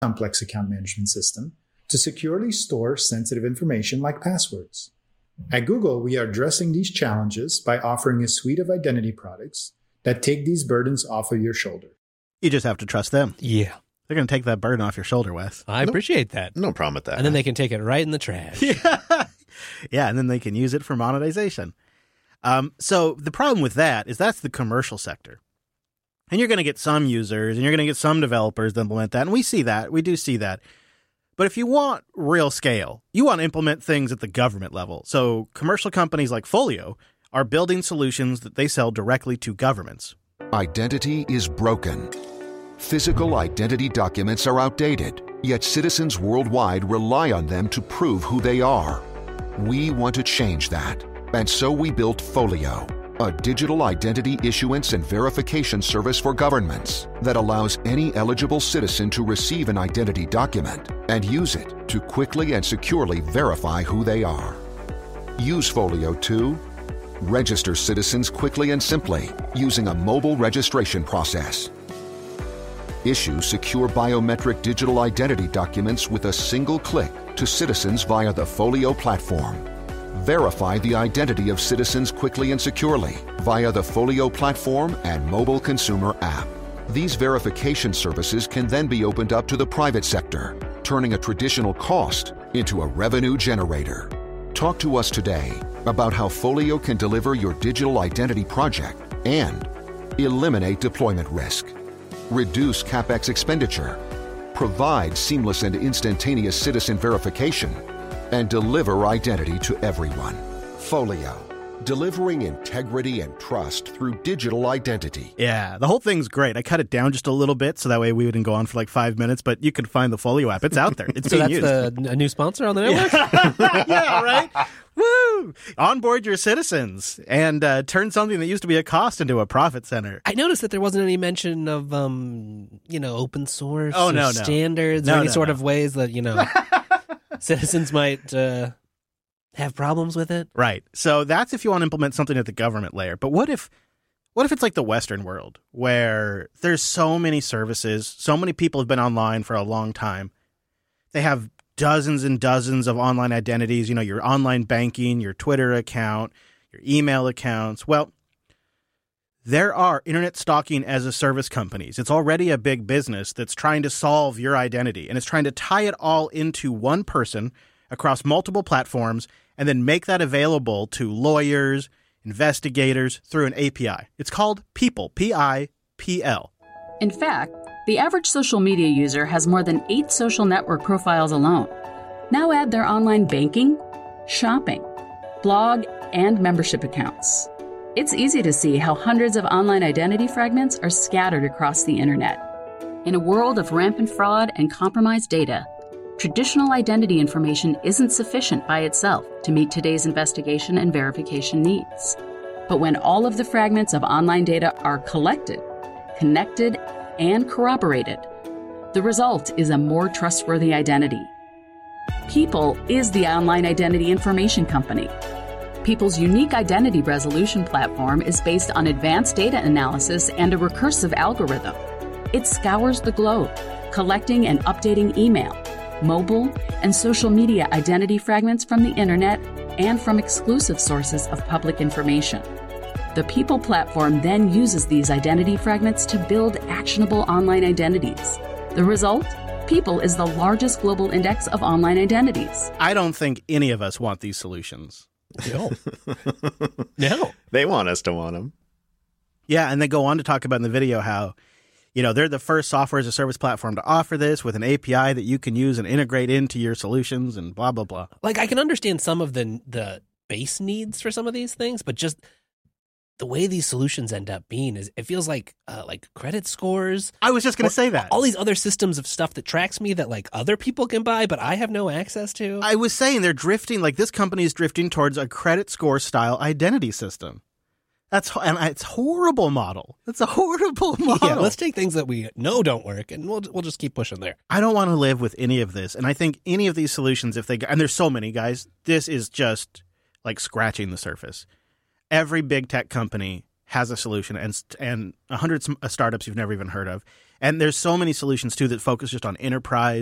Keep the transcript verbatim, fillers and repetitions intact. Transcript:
complex account management system to securely store sensitive information like passwords. At Google, we are addressing these challenges by offering a suite of identity products that take these burdens off of your shoulder. You just have to trust them. Yeah. They're going to take that burden off your shoulder, Wes. I No- appreciate that. No problem with that. And then they can take it right in the trash. Yeah. Yeah, and then they can use it for monetization. Um, so the problem with that is that's the commercial sector. And you're going to get some users and you're going to get some developers to implement that. And we see that. We do see that. But if you want real scale, you want to implement things at the government level. So commercial companies like Folio are building solutions that they sell directly to governments. Identity is broken. Physical identity documents are outdated, yet citizens worldwide rely on them to prove who they are. We want to change that, and so we built Folio, a digital identity issuance and verification service for governments that allows any eligible citizen to receive an identity document and use it to quickly and securely verify who they are. Use Folio to register citizens quickly and simply using a mobile registration process. Issue secure biometric digital identity documents with a single click to citizens via the Folio platform. Verify the identity of citizens quickly and securely via the Folio platform and mobile consumer app. These verification services can then be opened up to the private sector, turning a traditional cost into a revenue generator. Talk to us today about how Folio can deliver your digital identity project and eliminate deployment risk, reduce CapEx expenditure, provide seamless and instantaneous citizen verification, and deliver identity to everyone. Folio, delivering integrity and trust through digital identity. Yeah, the whole thing's great. I cut it down just a little bit so that way we wouldn't go on for like five minutes, but you can find the Folio app. It's out there. It's So being that's used. the, a new sponsor on the network? Yeah, right? Woo! Onboard your citizens and uh, turn something that used to be a cost into a profit center. I noticed that there wasn't any mention of, um, you know, open source Oh, or no, no. standards No, or any no, sort no. of ways that, you know, citizens might uh, have problems with it. Right. So that's if you want to implement something at the government layer. But what if what if it's like the Western world where there's so many services, so many people have been online for a long time. They have dozens and dozens of online identities, you know, your online banking, your Twitter account, your email accounts. Well, there are internet stalking as a service companies. It's already a big business that's trying to solve your identity, and it's trying to tie it all into one person across multiple platforms and then make that available to lawyers, investigators through an A P I. It's called People, P I P L. In fact, the average social media user has more than eight social network profiles alone. Now add their online banking, shopping, blog, and membership accounts. It's easy to see how hundreds of online identity fragments are scattered across the internet. In a world of rampant fraud and compromised data, traditional identity information isn't sufficient by itself to meet today's investigation and verification needs. But when all of the fragments of online data are collected, connected, and corroborated, the result is a more trustworthy identity. People is the online identity information company. People's unique identity resolution platform is based on advanced data analysis and a recursive algorithm. It scours the globe, collecting and updating email, mobile, and social media identity fragments from the internet and from exclusive sources of public information. The People platform then uses these identity fragments to build actionable online identities. The result? People is the largest global index of online identities. I don't think any of us want these solutions. No. No. They want us to want them. Yeah, and they go on to talk about in the video how, you know, they're the first software as a service platform to offer this with an A P I that you can use and integrate into your solutions and blah, blah, blah. Like, I can understand some of the the base needs for some of these things, but just the way these solutions end up being is it feels like uh, like credit scores. I was just going or to say that. All these other systems of stuff that tracks me that like other people can buy, but I have no access to. I was saying they're drifting, like this company is drifting towards a credit score style identity system. That's and it's a horrible model. It's a horrible model. Yeah, let's take things that we know don't work and we'll we'll just keep pushing there. I don't want to live with any of this. And I think any of these solutions, if they, and there's so many guys, this is just like scratching the surface. Every big tech company has a solution and and a hundred startups you've never even heard of. And there's so many solutions too that focus just on enterprise